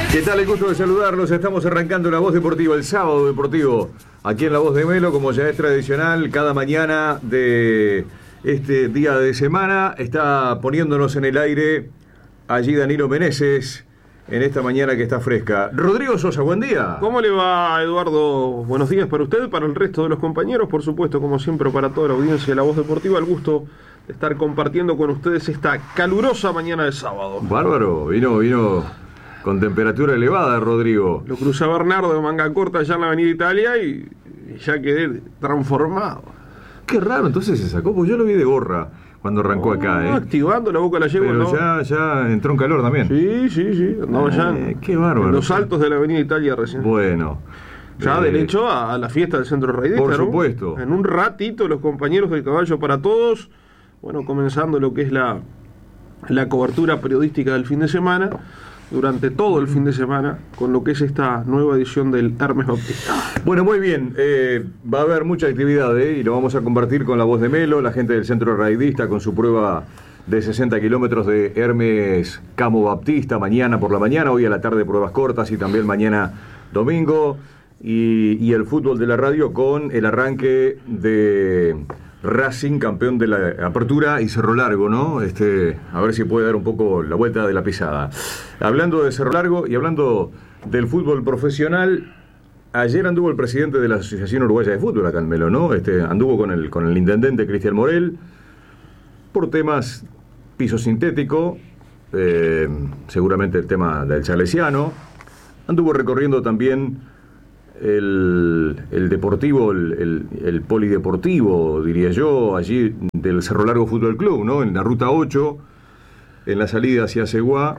¿Qué tal? El gusto de saludarlos. Estamos arrancando La Voz Deportiva, el sábado deportivo, aquí en La Voz de Melo, como ya es tradicional, cada mañana de este día de semana. Está poniéndonos en el aire allí Danilo Meneses, en esta mañana que está fresca. Rodrigo Sosa, buen día. ¿Cómo le va, Eduardo? Buenos días para usted, para el resto de los compañeros, por supuesto, como siempre, para toda la audiencia de La Voz Deportiva. El gusto de estar compartiendo con ustedes esta calurosa mañana de sábado. Bárbaro, vino con temperatura elevada, Rodrigo. Lo crucé a Bernardo de manga corta allá en la Avenida Italia y ya quedé transformado. Qué raro, entonces se sacó, porque yo lo vi de gorra cuando arrancó acá, activando la boca de la yegua, pero ¿no? ya entró en calor también. Sí. Andaba ya qué bárbaro. en los altos de la Avenida Italia recién. Bueno. Ya derecho a la fiesta del Centro Raidista, por ¿no? supuesto. En un ratito los compañeros del Caballo para Todos, bueno, comenzando lo que es la cobertura periodística del fin de semana, durante todo el fin de semana, con lo que es esta nueva edición del Hermes Bautista. Bueno, muy bien, va a haber mucha actividad y lo vamos a compartir con La Voz de Melo, la gente del Centro Raidista con su prueba de 60 kilómetros de Hermes Camo Baptista, mañana por la mañana, hoy a la tarde pruebas cortas y también mañana domingo, y el fútbol de la radio con el arranque de Racing, campeón de la Apertura y Cerro Largo, ¿no? A ver si puede dar un poco la vuelta de la pisada. Hablando de Cerro Largo y hablando del fútbol profesional, ayer anduvo el presidente de la Asociación Uruguaya de Fútbol acá en Melo, ¿no? Anduvo con el intendente Cristian Morel por temas piso sintético, seguramente el tema del Salesiano. Anduvo recorriendo también el deportivo, el polideportivo, diría yo, allí del Cerro Largo Fútbol Club, ¿no? En la ruta 8, en la salida hacia Seguá,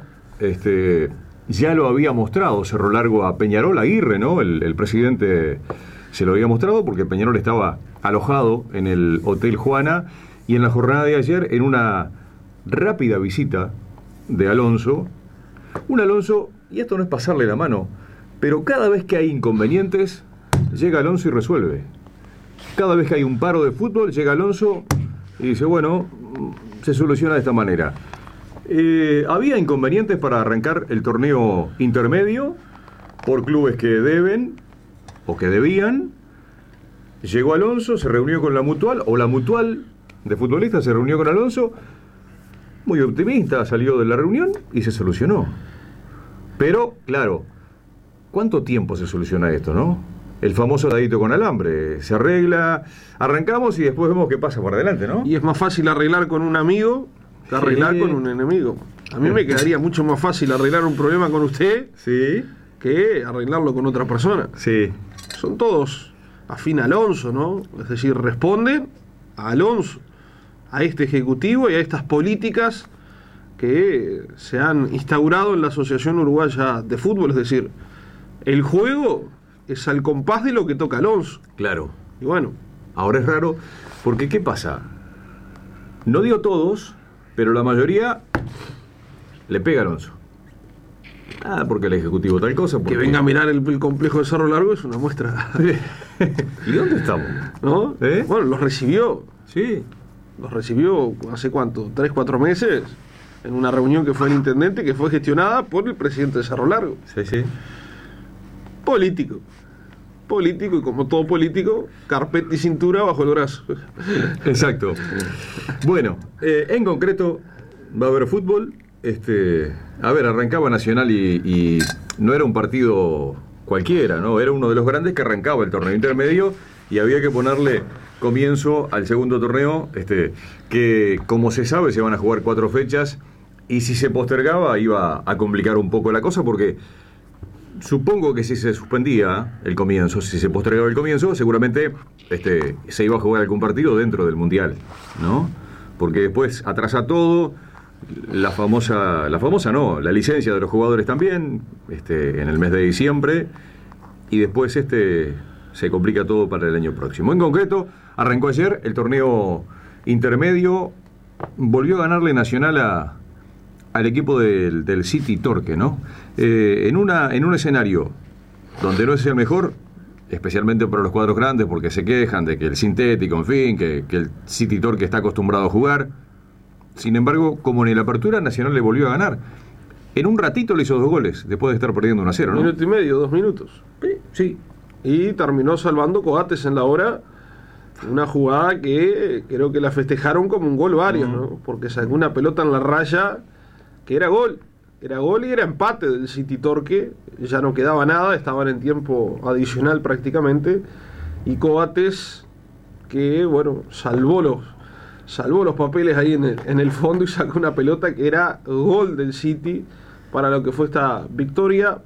ya lo había mostrado Cerro Largo a Peñarol, Aguirre, ¿no? El presidente se lo había mostrado porque Peñarol estaba alojado en el Hotel Juana, y en la jornada de ayer, en una rápida visita de Alonso, un Alonso, y esto no es pasarle la mano, pero cada vez que hay inconvenientes, llega Alonso y resuelve. Cada vez que hay un paro de fútbol, llega Alonso y dice, bueno, se soluciona de esta manera. Había inconvenientes para arrancar el torneo intermedio por clubes que deben o que debían. Llegó Alonso, se reunió con la Mutual, o la Mutual de futbolistas se reunió con Alonso, muy optimista, salió de la reunión y se solucionó. Pero, claro, ¿cuánto tiempo se soluciona esto, no? El famoso dadito con alambre. Se arregla, arrancamos y después vemos qué pasa por adelante, ¿no? Y es más fácil arreglar con un amigo que arreglar con un enemigo. A mí me quedaría mucho más fácil arreglar un problema con usted que arreglarlo con otra persona. Sí. Son todos afín a Alonso, ¿no? Es decir, responden a Alonso, a este ejecutivo y a estas políticas que se han instaurado en la Asociación Uruguaya de Fútbol. Es decir, el juego es al compás de lo que toca Alonso. Claro. Y bueno. Ahora es raro, porque ¿qué pasa? No digo todos, pero la mayoría le pega a Alonso. Porque el ejecutivo tal cosa. Porque... Que venga a mirar el complejo de Cerro Largo es una muestra. ¿Y dónde estamos? ¿No? Bueno, los recibió. Sí. Los recibió hace ¿cuánto? 3-4 meses. En una reunión que fue el intendente, que fue gestionada por el presidente de Cerro Largo. Sí. Político, y como todo político, carpeta y cintura bajo el brazo. Exacto. Bueno, en concreto va a haber fútbol. A ver, arrancaba Nacional y no era un partido cualquiera, ¿no? Era uno de los grandes que arrancaba el torneo intermedio y había que ponerle comienzo al segundo torneo, que como se sabe se van a jugar 4 fechas, y si se postergaba iba a complicar un poco la cosa, porque supongo que si se suspendía el comienzo, si se postergaba el comienzo, seguramente se iba a jugar algún partido dentro del Mundial, ¿no? Porque después atrasa todo, la licencia de los jugadores también, en el mes de diciembre, y después se complica todo para el año próximo. En concreto, arrancó ayer el torneo intermedio, volvió a ganarle Nacional al equipo del City Torque, ¿no? En un escenario donde no es el mejor, especialmente para los cuadros grandes, porque se quejan de que el sintético, en fin, que el City Torque está acostumbrado a jugar. Sin embargo, como en la Apertura, Nacional le volvió a ganar. En un ratito le hizo 2 goles, después de estar perdiendo 1-0, ¿no? Minuto y medio, 2 minutos. Sí. Y terminó salvando Coates en la hora. Una jugada que creo que la festejaron como un gol varios, ¿no? Porque sacó una pelota en la raya que era gol. Era gol y era empate del City Torque. Ya no quedaba nada, estaban en tiempo adicional prácticamente. Y Coates, que bueno, salvó los papeles ahí en el fondo y sacó una pelota que era gol del City para lo que fue esta victoria.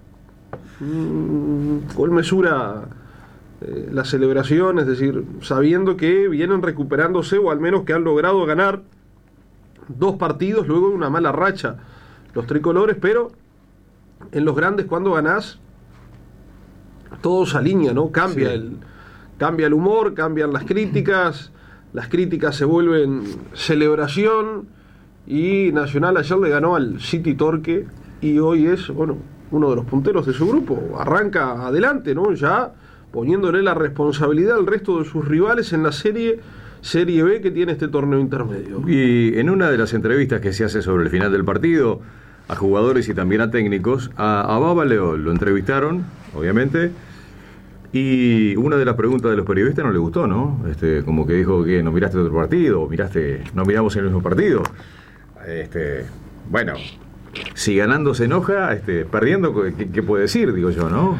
Con mesura la celebración, es decir, sabiendo que vienen recuperándose o al menos que han logrado ganar 2 partidos luego de una mala racha los tricolores, pero en los grandes cuando ganás todo se alinea, ¿no? Cambia el humor, cambian las críticas se vuelven celebración y Nacional ayer le ganó al City Torque y hoy es, bueno, uno de los punteros de su grupo, arranca adelante, ¿no? Ya poniéndole la responsabilidad al resto de sus rivales en la Serie B que tiene este torneo intermedio. Y en una de las entrevistas que se hace sobre el final del partido, a jugadores y también a técnicos, a Baba lo entrevistaron, obviamente, y una de las preguntas de los periodistas no le gustó, ¿no? Como que dijo que no miraste otro partido, no miramos el mismo partido. Bueno, si ganando se enoja, perdiendo, ¿qué puede decir? Digo yo, ¿no?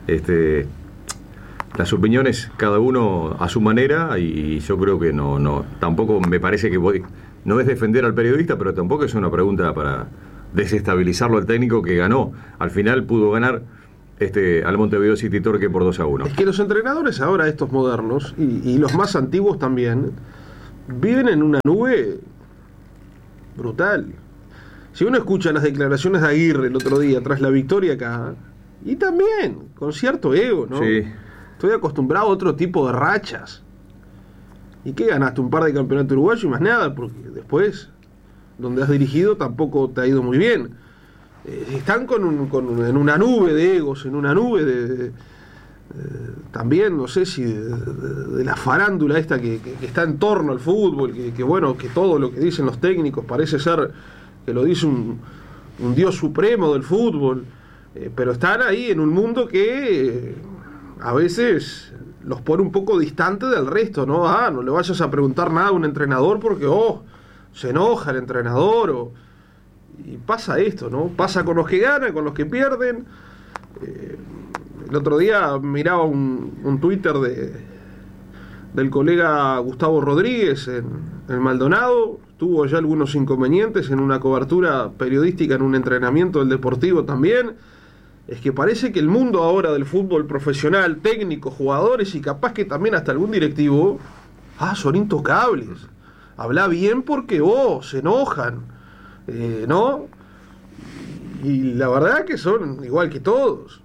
Las opiniones, cada uno a su manera, y yo creo que no, tampoco me parece que no es defender al periodista, pero tampoco es una pregunta para desestabilizarlo al técnico que ganó. Al final pudo ganar al Montevideo City Torque por 2-1. Es que los entrenadores ahora, estos modernos, y los más antiguos también, viven en una nube brutal. Si uno escucha las declaraciones de Aguirre el otro día tras la victoria acá, y también con cierto ego, ¿no? Sí. Estoy acostumbrado a otro tipo de rachas. ¿Y qué ganaste? Un par de campeonatos uruguayos y más nada, porque después, donde has dirigido, tampoco te ha ido muy bien. Están en una nube de egos, en una nube de también, no sé si de la farándula esta que está en torno al fútbol, que bueno, que todo lo que dicen los técnicos parece ser que lo dice un dios supremo del fútbol, pero están ahí en un mundo que a veces los pone un poco distantes del resto, ¿no? No le vayas a preguntar nada a un entrenador porque se enoja el entrenador y pasa esto, ¿no? Pasa con los que ganan, con los que pierden. El otro día miraba un Twitter del colega Gustavo Rodríguez en Maldonado. Tuvo ya algunos inconvenientes en una cobertura periodística, en un entrenamiento del Deportivo también. Es que parece que el mundo ahora del fútbol profesional, técnicos, jugadores y capaz que también hasta algún directivo, son intocables. Habla bien porque se enojan, ¿no? Y la verdad que son igual que todos,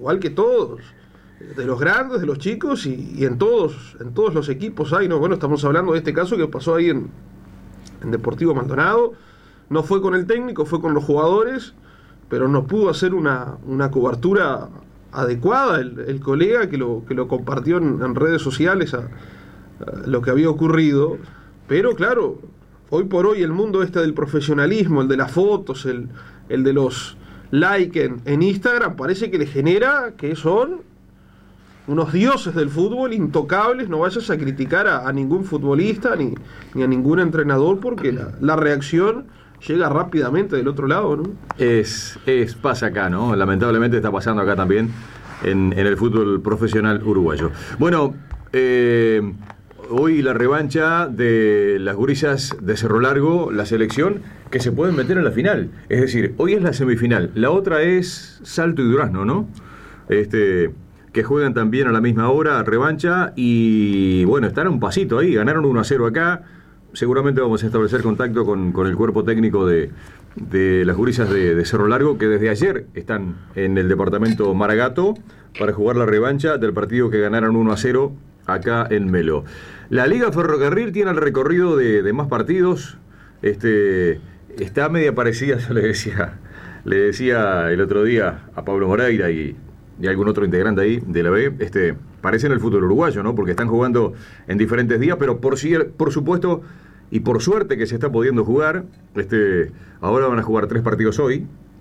de los grandes, de los chicos y en todos los equipos hay, ¿no? Bueno, estamos hablando de este caso que pasó ahí en Deportivo Maldonado. No fue con el técnico, fue con los jugadores, pero no pudo hacer una cobertura adecuada el colega que lo compartió en redes sociales a lo que había ocurrido. Pero claro, hoy por hoy el mundo del profesionalismo, el de las fotos, el de los likes en Instagram, parece que le genera que son unos dioses del fútbol intocables. No vayas a criticar a ningún futbolista ni a ningún entrenador porque la reacción llega rápidamente del otro lado, ¿no? Pasa acá, ¿no? Lamentablemente está pasando acá también en el fútbol profesional uruguayo. Bueno, hoy la revancha de las gurisas de Cerro Largo, la selección, que se pueden meter en la final. Es decir, hoy es la semifinal. La otra es Salto y Durazno, ¿no? Que juegan también a la misma hora, revancha, y bueno, están a un pasito ahí, ganaron 1-0 acá. Seguramente vamos a establecer contacto con el cuerpo técnico de las gurisas de Cerro Largo, que desde ayer están en el departamento Maragato para jugar la revancha del partido que ganaron 1-0 acá en Melo. La Liga Ferrocarril tiene el recorrido de más partidos. Está media parecida, yo le decía el otro día a Pablo Moreira y algún otro integrante ahí de la B, parecen el fútbol uruguayo, ¿no? Porque están jugando en diferentes días, pero por supuesto y por suerte que se está pudiendo jugar. Ahora van a jugar 3 partidos hoy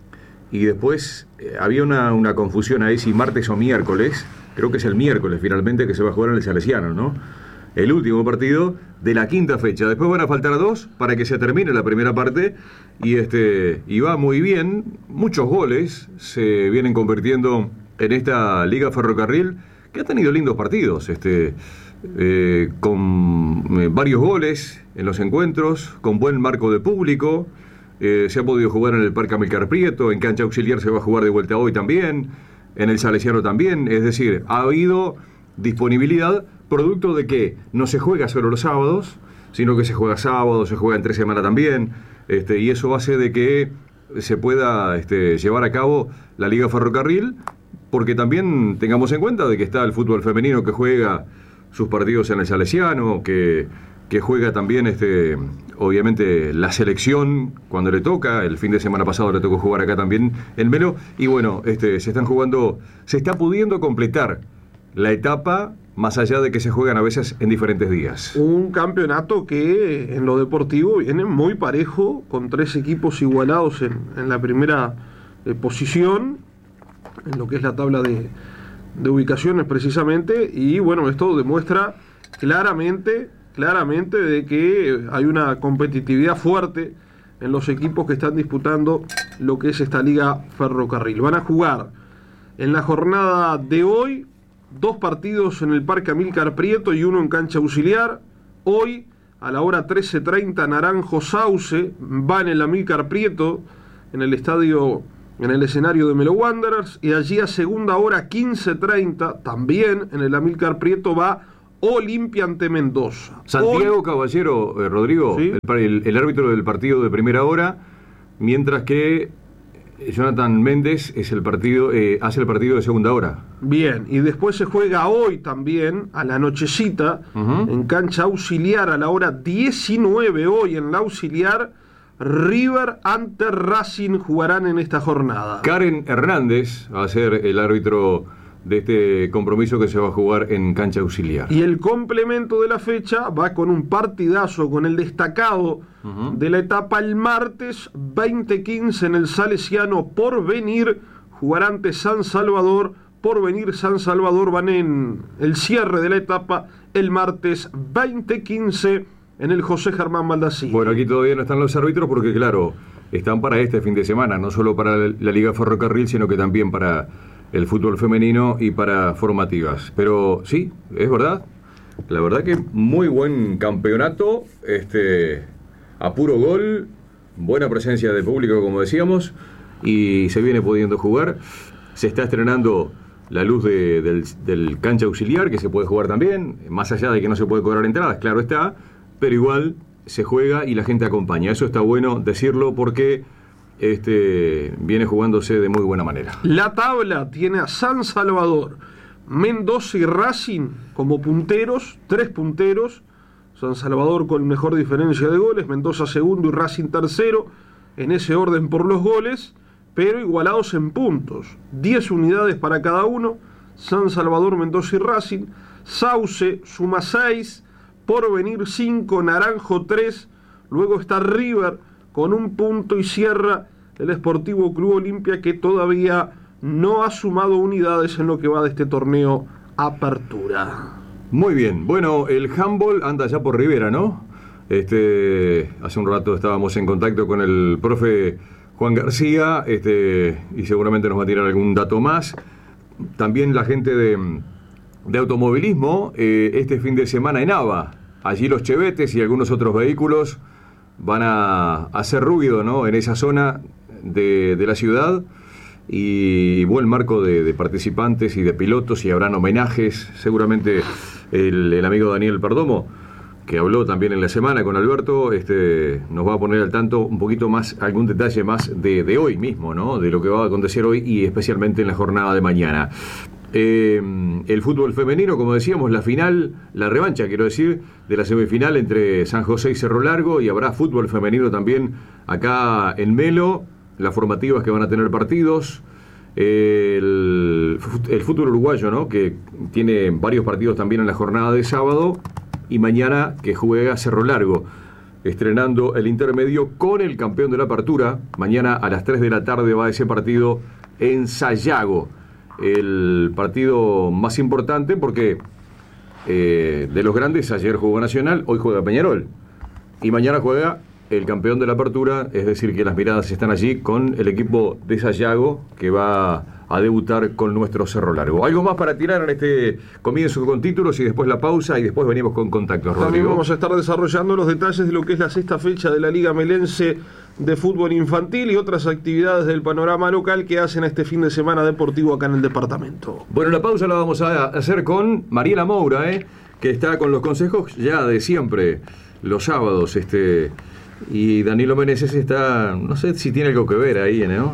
y después había una confusión ahí si martes o miércoles. Creo que es el miércoles finalmente que se va a jugar en el Salesiano, ¿no? El último partido de la quinta fecha. Después van a faltar 2 para que se termine la primera parte y va muy bien. Muchos goles se vienen convirtiendo en esta Liga Ferrocarril, que ha tenido lindos partidos, con varios goles en los encuentros, con buen marco de público. Se ha podido jugar en el Parque Amílcar Prieto, en cancha auxiliar se va a jugar de vuelta hoy también, en el Salesiano también. Es decir, ha habido disponibilidad, producto de que no se juega solo los sábados, sino que se juega sábado, se juega entre semana también, y eso hace de que se pueda llevar a cabo la Liga Ferrocarril, porque también tengamos en cuenta de que está el fútbol femenino que juega sus partidos en el Salesiano, que juega también obviamente la selección cuando le toca. El fin de semana pasado le tocó jugar acá también en Melo, y bueno, se está pudiendo completar la etapa, más allá de que se juegan a veces en diferentes días. Un campeonato que en lo deportivo viene muy parejo, con 3 equipos igualados en la primera posición, en lo que es la tabla de ubicaciones precisamente, y bueno, esto demuestra claramente de que hay una competitividad fuerte en los equipos que están disputando lo que es esta Liga Ferrocarril. Van a jugar en la jornada de hoy 2 partidos en el Parque Amílcar Prieto y 1 en cancha auxiliar. Hoy, a la hora 13:30, Naranjo Sauce va en el Amílcar Prieto, en el escenario de Melo Wanderers, y allí a segunda hora 15:30, también en el Amílcar Prieto, va Olimpia ante Mendoza. Santiago Caballero, Rodrigo, ¿sí? el árbitro del partido de primera hora, mientras que Jonathan Méndez hace el partido de segunda hora. Bien, y después se juega hoy también, a la nochecita, en cancha auxiliar, a la hora 19, hoy en la auxiliar, River ante Racing jugarán en esta jornada. Karen Hernández va a ser el árbitro de este compromiso que se va a jugar en cancha auxiliar. Y el complemento de la fecha va con un partidazo, con el destacado de la etapa el martes 20:15 en el Salesiano. Porvenir jugará ante San Salvador. Porvenir San Salvador van en el cierre de la etapa el martes 20:15 en el José Germán Baldassini. Bueno, aquí todavía no están los árbitros porque, claro, están para este fin de semana, no solo para la Liga Ferrocarril, sino que también para el fútbol femenino y para formativas. Pero sí, es verdad, la verdad que muy buen campeonato, a puro gol, buena presencia de público, como decíamos, y se viene pudiendo jugar. Se está estrenando la luz del cancha auxiliar, que se puede jugar también, más allá de que no se puede cobrar entradas, claro está, pero igual se juega y la gente acompaña. Eso está bueno decirlo porque viene jugándose de muy buena manera. La tabla tiene a San Salvador, Mendoza y Racing como punteros, 3 punteros. San Salvador con mejor diferencia de goles, Mendoza segundo y Racing tercero, en ese orden por los goles, pero igualados en puntos. 10 unidades para cada uno, San Salvador, Mendoza y Racing. Sauce suma 6, Porvenir 5, Naranjo 3, luego está River con 1 punto y cierra el Sportivo Club Olimpia, que todavía no ha sumado unidades en lo que va de este torneo Apertura. Muy bien, bueno, el handball anda ya por Rivera, ¿no? Hace un rato estábamos en contacto con el profe Juan García, y seguramente nos va a tirar algún dato más. También la gente de automovilismo, este fin de semana en Ava, allí los chevetes y algunos otros vehículos van a hacer ruido, ¿no?, en esa zona de la ciudad, y buen marco de participantes y de pilotos, y habrán homenajes. Seguramente el amigo Daniel Perdomo, que habló también en la semana con Alberto, nos va a poner al tanto un poquito más, algún detalle más de hoy mismo, ¿no?, de lo que va a acontecer hoy y especialmente en la jornada de mañana. El fútbol femenino, como decíamos, la final, la revancha, quiero decir, de la semifinal entre San José y Cerro Largo, y habrá fútbol femenino también acá en Melo, las formativas que van a tener partidos, el fútbol uruguayo, ¿no?, que tiene varios partidos también en la jornada de sábado, y mañana que juega Cerro Largo. estrenando el intermedio con el campeón de la apertura. Mañana a las 3 de la tarde va ese partido en Sayago. El partido más importante porque de los grandes, ayer jugó Nacional, hoy juega Peñarol. Y mañana juega el campeón de la apertura, es decir, que las miradas están allí con el equipo de Sayago que va a debutar con nuestro Cerro Largo. ¿Algo más para tirar en este comienzo con títulos y después la pausa y después venimos con contactos, Rodrigo? También vamos a estar desarrollando los detalles de lo que es la sexta fecha de la Liga Melense de fútbol infantil y otras actividades del panorama local que hacen este fin de semana deportivo acá en el departamento. Bueno, la pausa la vamos a hacer con Mariela Moura, que está con los consejos ya de siempre, los sábados, y Danilo Meneses está, no sé si tiene algo que ver ahí, ¿no?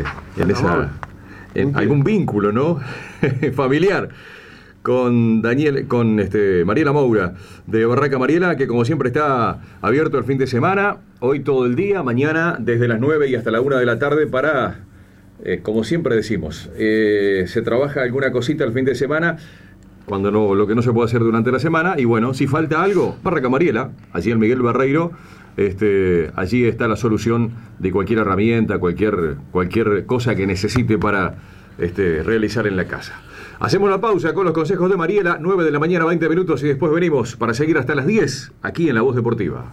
En algún vínculo, ¿no? familiar con Mariela Moura de Barraca Mariela, que como siempre está abierto el fin de semana, hoy todo el día, mañana desde las 9 y hasta la 1 de la tarde para, como siempre decimos, se trabaja alguna cosita el fin de semana, cuando no, lo que no se puede hacer durante la semana, y bueno, si falta algo, Barraca Mariela, allí en Miguel Barreiro, allí está la solución de cualquier herramienta, cualquier cosa que necesite para realizar en la casa. Hacemos la pausa con los consejos de Mariela, 9 de la mañana, 20 minutos, y después venimos para seguir hasta las 10, aquí en La Voz Deportiva.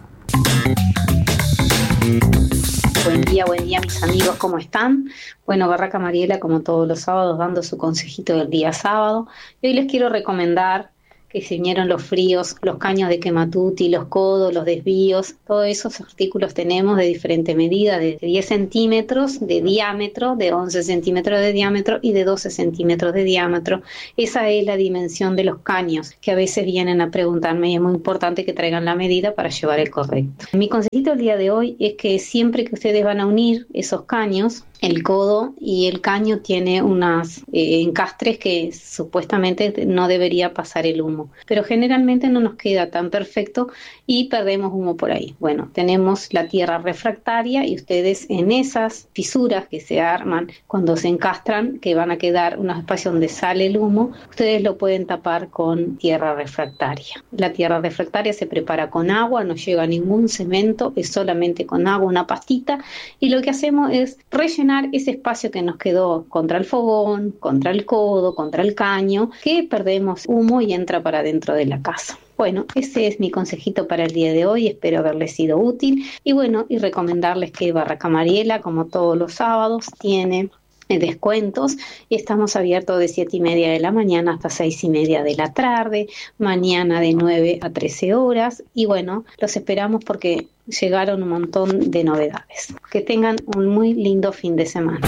Buen día mis amigos, ¿cómo están? Bueno, Barraca Mariela, como todos los sábados, dando su consejito del día sábado. Y hoy les quiero recomendar que se vinieron los fríos, los caños de quematuti, los codos, los desvíos, todos esos artículos tenemos de diferente medida, de 10 centímetros de diámetro, de 11 centímetros de diámetro y de 12 centímetros de diámetro. Esa es la dimensión de los caños, que a veces vienen a preguntarme y es muy importante que traigan la medida para llevar el correcto. Mi consejito el día de hoy es que siempre que ustedes van a unir esos caños, el codo y el caño tiene unas encastres que supuestamente no debería pasar el humo, pero generalmente no nos queda tan perfecto y perdemos humo por ahí. Bueno, tenemos la tierra refractaria y ustedes en esas fisuras que se arman cuando se encastran, que van a quedar un espacio donde sale el humo, ustedes lo pueden tapar con tierra refractaria. La tierra refractaria se prepara con agua, no lleva ningún cemento, es solamente con agua, una pastita, y lo que hacemos es rellenar ese espacio que nos quedó contra el fogón, contra el codo, contra el caño, que perdemos humo y entra para dentro de la casa. Bueno, ese es mi consejito para el día de hoy, espero haberles sido útil y bueno, y recomendarles que Barraca Mariela, como todos los sábados, tiene descuentos y estamos abiertos de 7:30 de la mañana hasta 6:30 de la tarde, mañana de 9 a 13 horas y bueno, los esperamos porque llegaron un montón de novedades. Que tengan un muy lindo fin de semana.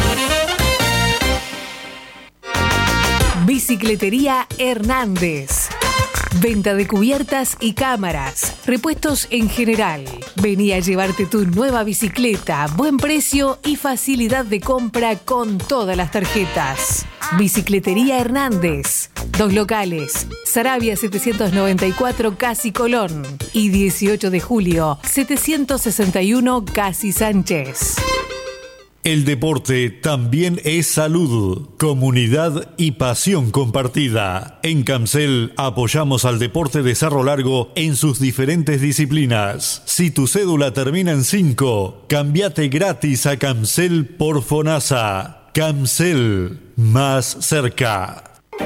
Bicicletería Hernández. Venta de cubiertas y cámaras, repuestos en general. Vení a llevarte tu nueva bicicleta, buen precio y facilidad de compra con todas las tarjetas. Bicicletería Hernández. 2 locales, Saravia 794 Casi Colón y 18 de julio 761 Casi Sánchez. El deporte también es salud, comunidad y pasión compartida. En Camcel apoyamos al deporte de Cerro Largo en sus diferentes disciplinas. Si tu cédula termina en 5, cambiate gratis a Camcel por FONASA. Camcel, más cerca.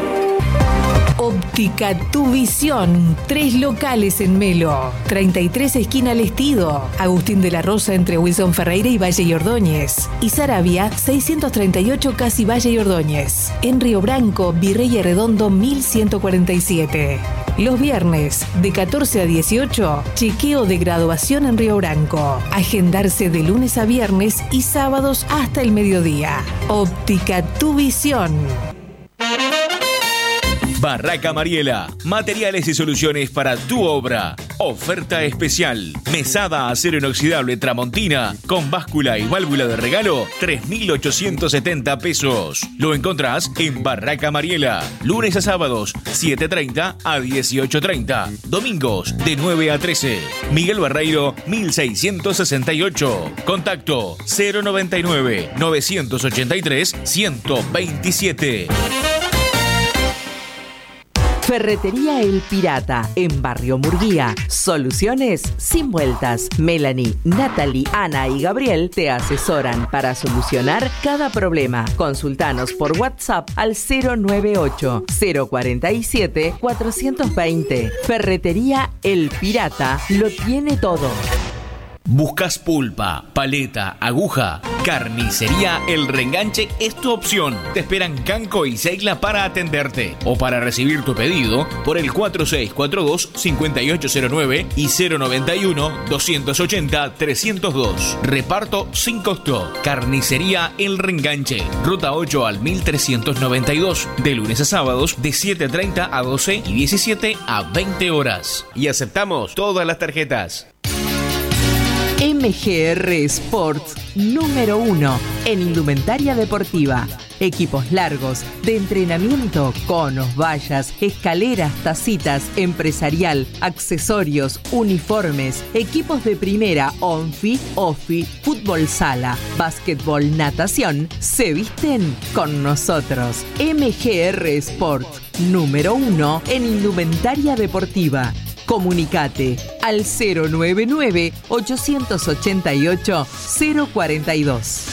Óptica Tu Visión, 3 locales en Melo, 33 esquina Lestido, Agustín de la Rosa entre Wilson Ferreira y Valle y Ordóñez, y Saravia 638 Casi Valle y Ordóñez, en Río Branco, Virrey Arredondo 1147. Los viernes, de 14 a 18, chequeo de graduación en Río Branco. Agendarse de lunes a viernes y sábados hasta el mediodía. Óptica Tu Visión. Barraca Mariela, materiales y soluciones para tu obra. Oferta especial. Mesada acero inoxidable Tramontina con báscula y válvula de regalo, 3.870 pesos. Lo encontrás en Barraca Mariela. Lunes a sábados, 7:30 a 18:30. Domingos, de 9 a 13. Miguel Barreiro, 1668. Contacto 099 983 127. Ferretería El Pirata, en Barrio Murguía. Soluciones sin vueltas. Melanie, Natalie, Ana y Gabriel te asesoran para solucionar cada problema. Consultanos por WhatsApp al 098 047 420. Ferretería El Pirata lo tiene todo. ¿Buscas pulpa, paleta, aguja? Carnicería El Reenganche es tu opción. Te esperan Canco y Seigla para atenderte. O para recibir tu pedido por el 4642-5809 y 091-280-302. Reparto sin costo. Carnicería El Reenganche. Ruta 8 al 1392. De lunes a sábados de 7:30 a 12 y 17 a 20 horas. Y aceptamos todas las tarjetas. MGR Sports, número 1 en indumentaria deportiva. Equipos largos, de entrenamiento, conos, vallas, escaleras, tacitas, empresarial, accesorios, uniformes, equipos de primera, ONFI, OFI, fútbol sala, básquetbol, natación, se visten con nosotros. MGR Sports, número 1 en indumentaria deportiva. Comunicate al 099-888-042.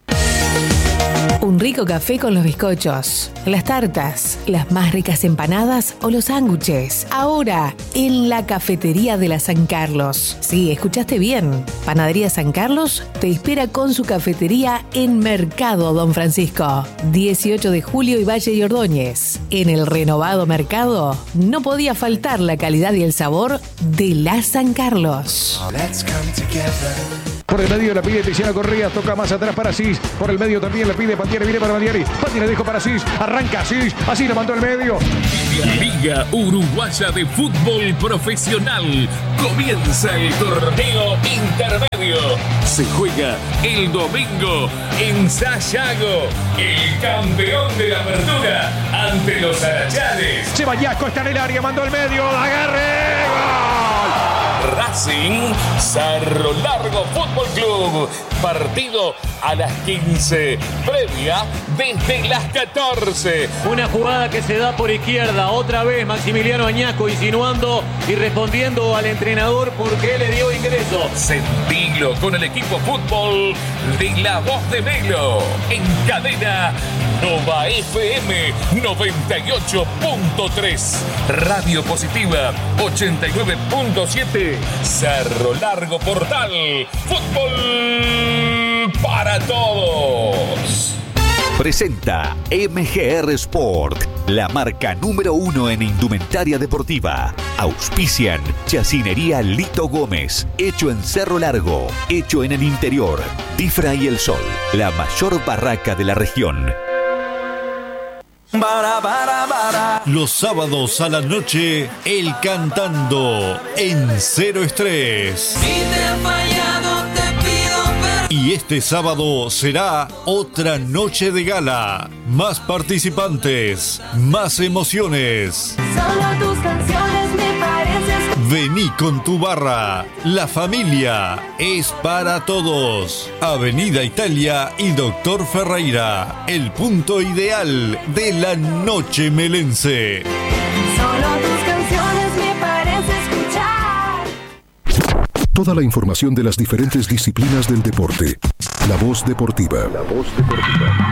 Un rico café con los bizcochos, las tartas, las más ricas empanadas o los sándwiches. Ahora, en la Cafetería de la San Carlos. Sí, escuchaste bien. Panadería San Carlos te espera con su cafetería en Mercado Don Francisco. 18 de julio y Valle y Ordóñez. En el renovado mercado no podía faltar la calidad y el sabor de la San Carlos. Por el medio la pide Tiziano Correa, toca más atrás para Cis. Por el medio también la pide Pantieri, viene para Pantieri. Pantieri dejó para Cis, arranca Cis, así lo mandó el medio. Liga Uruguaya de Fútbol Profesional. Comienza el torneo intermedio. Se juega el domingo en Sayago. El campeón de la apertura ante los Arachanes. Ceballasco está en el área, mandó el medio, agarre, ¡gol! Racing Cerro Largo Fútbol Club. Partido a las 15. Previa desde las 14. Una jugada que se da por izquierda. Otra vez Maximiliano Añasco insinuando y respondiendo al entrenador porque le dio ingreso. Sentilo con el equipo fútbol de La Voz de Melo. En cadena Nova FM 98.3. Radio Positiva 89.7. Cerro Largo Portal. Fútbol para todos. Presenta MGR Sport, la marca número 1 en indumentaria deportiva. Auspician Chacinería Lito Gómez, hecho en Cerro Largo, hecho en el interior. Tifra y El Sol, la mayor barraca de la región. Los sábados a la noche, El Cantando en Cero Estrés. Y este sábado será otra noche de gala. Más participantes, más emociones. Solo tus canciones me parecen. Vení con tu barra. La familia es para todos. Avenida Italia y Doctor Ferreira. El punto ideal de la noche melense. Solo tus canciones me parece escuchar. Toda la información de las diferentes disciplinas del deporte. La Voz Deportiva. La Voz Deportiva.